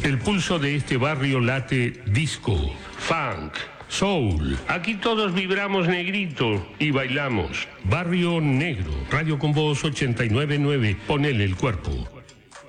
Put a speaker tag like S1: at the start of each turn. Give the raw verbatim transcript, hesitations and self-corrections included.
S1: El pulso de este barrio late disco, funk, soul. Aquí todos vibramos negrito y bailamos. Barrio Negro. Radio con Voz ochenta y nueve punto nueve. Ponele el cuerpo.